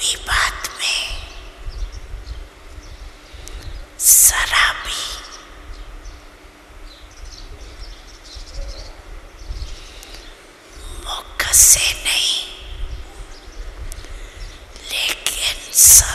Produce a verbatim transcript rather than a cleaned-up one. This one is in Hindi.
मेरी बात में शराबी मुख से नहीं लेकिन